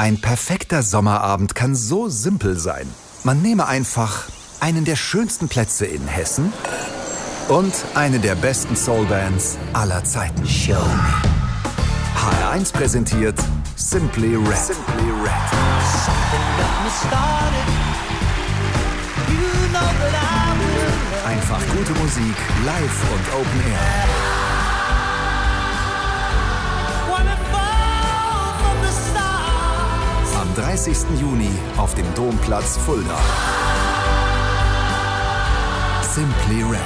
Ein perfekter Sommerabend kann so simpel sein. Man nehme einfach einen der schönsten Plätze in Hessen und eine der besten Soulbands aller Zeiten. Show me. HR1 präsentiert Simply Red. Simply Red. Einfach gute Musik, live und Open Air. Am 30. Juni auf dem Domplatz Fulda. Simply Red.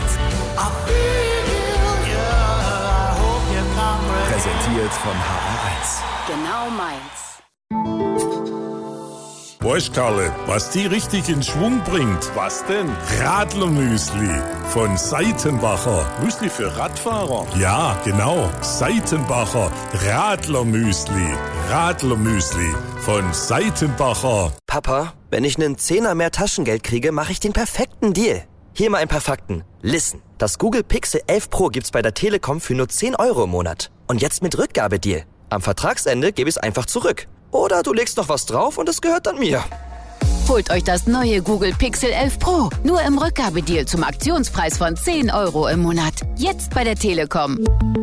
Präsentiert von HR1. Genau meins. Weißt Karle, was die richtig in Schwung bringt? Was denn? Radlermüsli von Seitenbacher. Müsli für Radfahrer? Ja, genau. Seitenbacher Radlermüsli. Radlermüsli von Seitenbacher. Papa, wenn ich einen Zehner mehr Taschengeld kriege, mache ich den perfekten Deal. Hier mal ein paar Fakten. Listen, das Google Pixel 11 Pro gibt's bei der Telekom für nur 10 € im Monat. Und jetzt mit Rückgabedeal. Am Vertragsende gebe ich es einfach zurück. Oder du legst noch was drauf und es gehört dann mir. Holt euch das neue Google Pixel 11 Pro. Nur im Rückgabedeal zum Aktionspreis von 10 € im Monat. Jetzt bei der Telekom.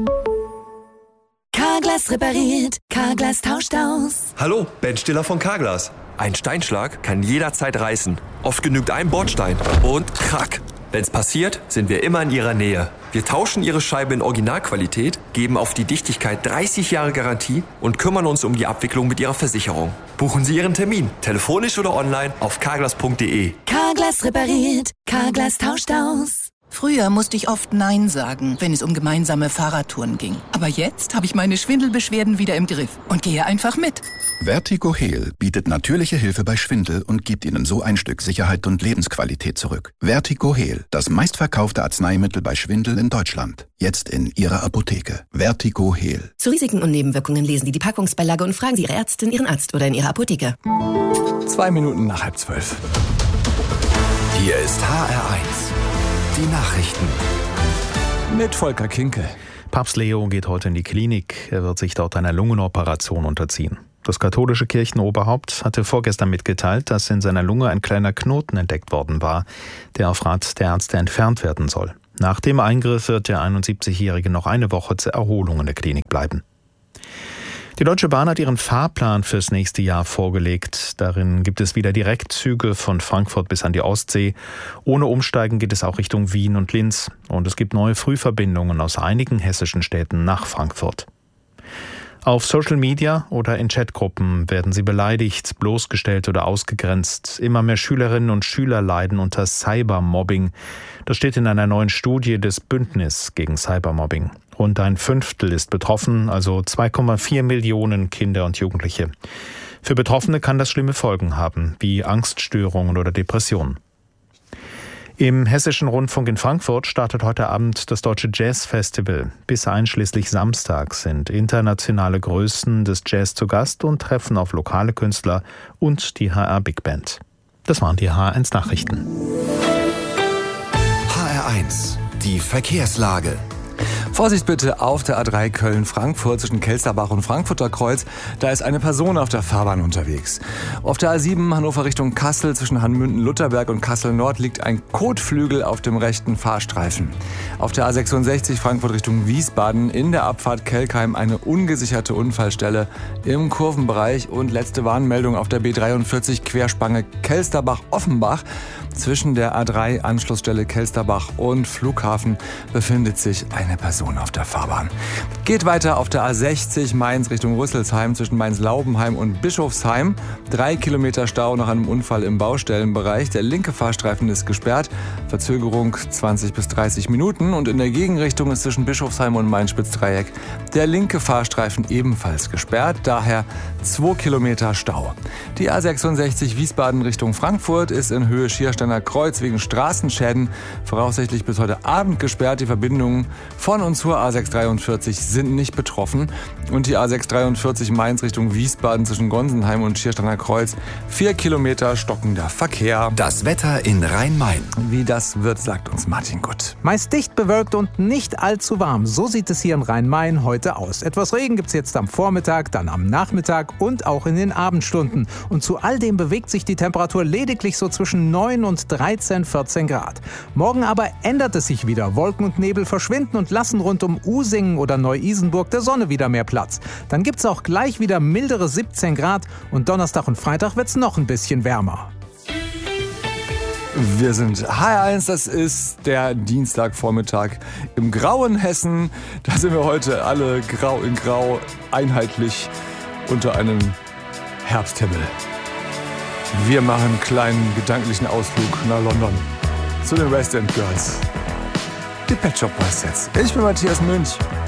Carglass repariert, Carglass tauscht aus. Hallo, Ben Stiller von Carglass. Ein Steinschlag kann jederzeit reißen. Oft genügt ein Bordstein und krack. Wenn's passiert, sind wir immer in Ihrer Nähe. Wir tauschen Ihre Scheibe in Originalqualität, geben auf die Dichtigkeit 30 Jahre Garantie und kümmern uns um die Abwicklung mit Ihrer Versicherung. Buchen Sie Ihren Termin, telefonisch oder online auf carglass.de. Carglass repariert, Carglass tauscht aus. Früher musste ich oft Nein sagen, wenn es um gemeinsame Fahrradtouren ging. Aber jetzt habe ich meine Schwindelbeschwerden wieder im Griff und gehe einfach mit. Vertigo Heal bietet natürliche Hilfe bei Schwindel und gibt Ihnen so ein Stück Sicherheit und Lebensqualität zurück. Vertigo Heal, das meistverkaufte Arzneimittel bei Schwindel in Deutschland. Jetzt in Ihrer Apotheke. Vertigo Heal. Zu Risiken und Nebenwirkungen lesen Sie die Packungsbeilage und fragen Sie Ihre Ärztin, Ihren Arzt oder in Ihrer Apotheke. 2 Minuten nach 11:30. Hier ist HR1. Die Nachrichten. Mit Volker Kinkel. Papst Leo geht heute in die Klinik. Er wird sich dort einer Lungenoperation unterziehen. Das katholische Kirchenoberhaupt hatte vorgestern mitgeteilt, dass in seiner Lunge ein kleiner Knoten entdeckt worden war, der auf Rat der Ärzte entfernt werden soll. Nach dem Eingriff wird der 71-Jährige noch eine Woche zur Erholung in der Klinik bleiben. Die Deutsche Bahn hat ihren Fahrplan fürs nächste Jahr vorgelegt. Darin gibt es wieder Direktzüge von Frankfurt bis an die Ostsee. Ohne Umsteigen geht es auch Richtung Wien und Linz. Und es gibt neue Frühverbindungen aus einigen hessischen Städten nach Frankfurt. Auf Social Media oder in Chatgruppen werden sie beleidigt, bloßgestellt oder ausgegrenzt. Immer mehr Schülerinnen und Schüler leiden unter Cybermobbing. Das steht in einer neuen Studie des Bündnis gegen Cybermobbing. Rund 1/5 ist betroffen, also 2,4 Millionen Kinder und Jugendliche. Für Betroffene kann das schlimme Folgen haben, wie Angststörungen oder Depressionen. Im Hessischen Rundfunk in Frankfurt startet heute Abend das Deutsche Jazz-Festival. Bis einschließlich Samstag sind internationale Größen des Jazz zu Gast und treffen auf lokale Künstler und die HR Big Band. Das waren die HR1 Nachrichten. HR1, die Verkehrslage. Vorsicht bitte auf der A3 Köln-Frankfurt zwischen Kelsterbach und Frankfurter Kreuz. Da ist eine Person auf der Fahrbahn unterwegs. Auf der A7 Hannover Richtung Kassel zwischen Hanmünden-Lutterberg und Kassel-Nord liegt ein Kotflügel auf dem rechten Fahrstreifen. Auf der A66 Frankfurt Richtung Wiesbaden in der Abfahrt Kelkheim eine ungesicherte Unfallstelle im Kurvenbereich. Und letzte Warnmeldung auf der B43 Querspange Kelsterbach-Offenbach. Zwischen der A3 Anschlussstelle Kelsterbach und Flughafen befindet sich eine Person auf der Fahrbahn. Geht weiter auf der A60 Mainz Richtung Rüsselsheim zwischen Mainz-Laubenheim und Bischofsheim. 3 Kilometer Stau nach einem Unfall im Baustellenbereich. Der linke Fahrstreifen ist gesperrt. Verzögerung 20 bis 30 Minuten. Und in der Gegenrichtung ist zwischen Bischofsheim und Main-Spitz-Dreieck der linke Fahrstreifen ebenfalls gesperrt. Daher 2 Kilometer Stau. Die A66 Wiesbaden Richtung Frankfurt ist in Höhe Schiersteiner Kreuz wegen Straßenschäden voraussichtlich bis heute Abend gesperrt. Die Verbindung von und zur A643 sind nicht betroffen. Und die A643 Mainz Richtung Wiesbaden zwischen Gonsenheim und Schiersteiner Kreuz. 4 Kilometer stockender Verkehr. Das Wetter in Rhein-Main. Wie das wird, sagt uns Martin Gutt. Meist dicht bewölkt und nicht allzu warm. So sieht es hier in Rhein-Main heute aus. Etwas Regen gibt es jetzt am Vormittag, dann am Nachmittag und auch in den Abendstunden. Und zu all dem bewegt sich die Temperatur lediglich so zwischen 9 und 13, 14 Grad. Morgen aber ändert es sich wieder. Wolken und Nebel verschwinden und lassen rund um Usingen oder Neu-Isenburg der Sonne wieder mehr Platz. Dann gibt es auch gleich wieder mildere 17 Grad und Donnerstag und Freitag wird es noch ein bisschen wärmer. Wir sind HR1, das ist der Dienstagvormittag im grauen Hessen. Da sind wir heute alle grau in grau, einheitlich unter einem Herbsthimmel. Wir machen einen kleinen gedanklichen Ausflug nach London zu den West End Girls. Die Pet Shop Boys jetzt. Ich bin Matthias Münch.